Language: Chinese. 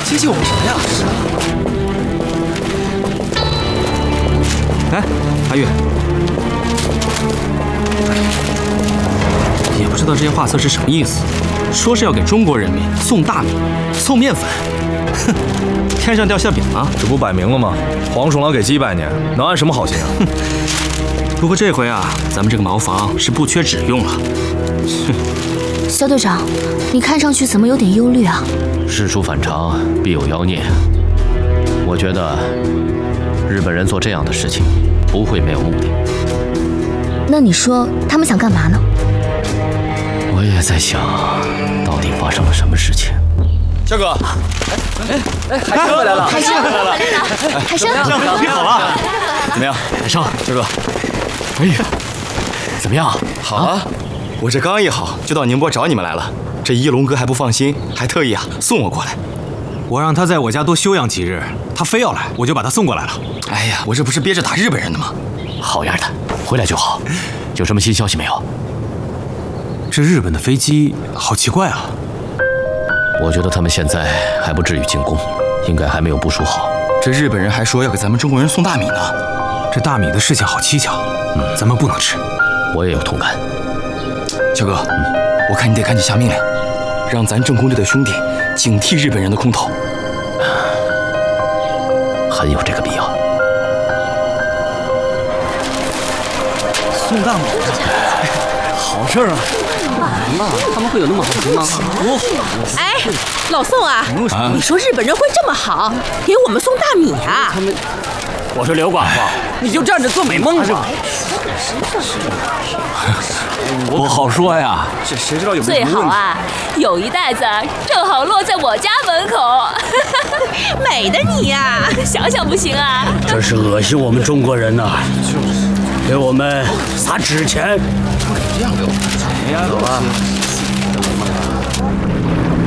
接近我们什么呀？ 哎，阿玉，也不知道这些画册是什么意思，说是要给中国人民送大米、送面粉，哼，天上掉馅饼啊！ 这不摆明了吗？皇叔老给鸡拜年，能安什么好心啊？ 不过这回啊，咱们这个茅房是不缺纸用了。哼， 肖队长，你看上去怎么有点忧虑啊？ 事出反常必有妖孽，我觉得日本人做这样的事情不会没有目的。 那你说他们想干嘛呢？ 我也在想，到底发生了什么事情。 肖哥， 海生回来了， 海生回来了，海生， 你好了，怎么样？ 海生， 肖哥， 哎呀，怎么样？ 好啊！我这刚一好，就到宁波找你们来了。这一龙哥还不放心，还特意送我过来。 我让他在我家多休养几日，他非要来，我就把他送过来了。 哎呀，我这不是憋着打日本人的吗？ 好样的，回来就好。有什么新消息没有？ 这日本的飞机好奇怪啊！ 我觉得他们现在还不至于进攻，应该还没有部署好。 这日本人还说要给咱们中国人送大米呢。 这大米的事情好蹊跷，咱们不能吃。 我也有同感。 肖哥，我看你得赶紧下命令，让咱政工队的兄弟警惕日本人的空投， 很有这个必要。 送大米，好事啊！ 他们会有那么好心吗？ 哎，老宋啊，你说日本人会这么好，给我们送大米啊？ 我说刘寡妇，你就站着做美梦吧。不好说呀， 这谁知道有没有最好啊，有一袋子正好落在我家门口， 美的你呀！ 想想不行啊？ 这是恶心我们中国人呐！给我们撒纸钱。 这样给我们，走吧。